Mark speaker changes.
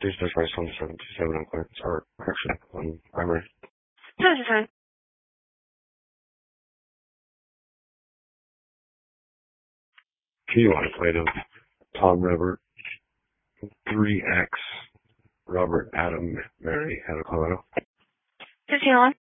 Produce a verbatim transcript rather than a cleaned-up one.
Speaker 1: Dispatch Price one seven two seven on Clarence, or correction, on Primary.
Speaker 2: seven two seven.
Speaker 1: Can you want a plate of Tom River three X Robert Adam Mary out of Colorado?
Speaker 2: fifteen one.